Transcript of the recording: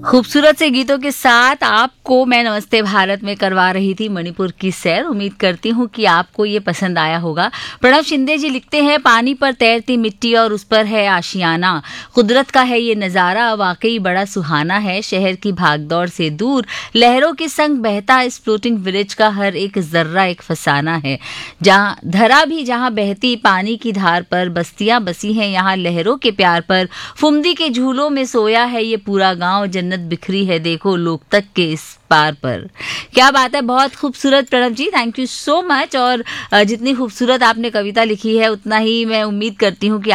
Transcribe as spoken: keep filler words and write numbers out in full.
खूबसूरत से गीतों के साथ आपको मैं नमस्ते भारत में करवा रही थी मणिपुर की सैर। उम्मीद करती हूँ कि आपको ये पसंद आया होगा। प्रणव शिंदे जी लिखते हैं, पानी पर तैरती मिट्टी और उस पर है आशियाना, कुदरत का है ये नज़ारा, वाकई बड़ा सुहाना है। शहर की भागदौड़ से दूर लहरों के संग बहता इस फ्लोटिंग विलेज का हर एक जर्रा एक फसाना है। जहाँ धरा भी जहाँ बहती पानी की धार पर, बस्तियां बसी हैं यहाँ लहरों के प्यार पर। फुमदी के झूलों में सोया है ये पूरा गांव, जन्नत बिखरी है देखो लोग तक के इस पार पर। क्या बात है, बहुत खूबसूरत प्रणव जी, थैंक यू सो मच। और जितनी खूबसूरत आपने कविता लिखी है उतना ही मैं उम्मीद करती हूँ कि